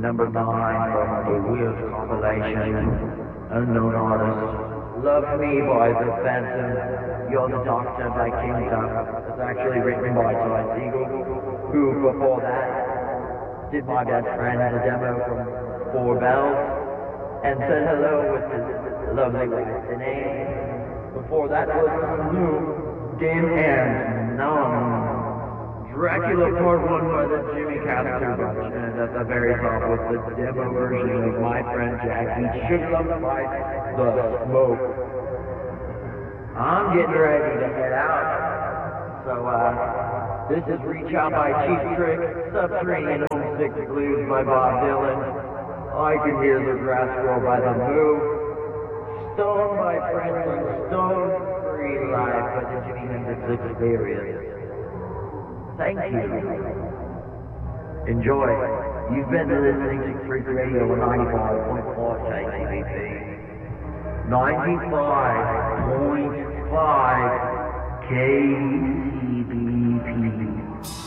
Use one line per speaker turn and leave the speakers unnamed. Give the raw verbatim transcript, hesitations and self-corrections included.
number nine from a weird compilation, Unknown Artist. Love Me by The Phantom, You're the Doctor by King Tut. It's actually written by Ty Siegel, who before that did My Best Friend as a demo from Four Bells, and said hello with his lovely wife Danae. Before that was Lou, Dim and Numb. Dracula Part one by the Jimmy Castor Bunch, and at the very top was the demo version of My Friend Jack Eats Sugar by The Smoke. I'm getting ready to head out, so uh, this is Reach Out by Cheap Trick, Subterranean Homesick Blues by Bob Dylan, I Can Hear the Grass Grow by The Move, Stone by Franklin Stone, Free Life by the Jimi Hendrix Experience. Thank you. Enjoy. You've been listening to Freak Radio ninety-five point four K C B P. ninety-five point five K C B P.